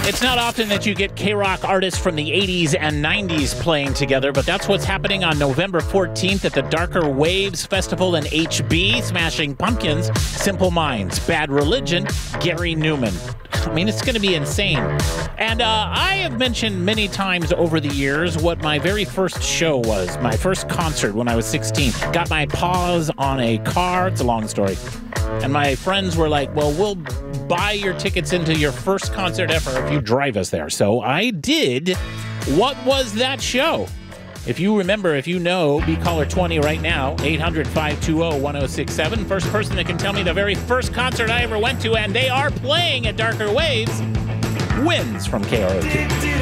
It's not often that you get K-Rock artists from the 80s and 90s playing together, but that's what's happening on November 14th at the Darker Waves Festival in HB. Smashing Pumpkins, Simple Minds, Bad Religion, Gary Newman. I mean, it's going to be insane. And I have mentioned many times over the years what my very first show was, my first concert when I was 16. Got my paws on a car. It's a long story. And my friends were like, well, we'll buy your tickets into your first concert ever if you drive us there. So I did. What was that show? If you remember, if you know, be caller 20 right now, 800-520-1067. First person that can tell me the very first concert I ever went to, and they are playing at Darker Waves, wins from KROQ.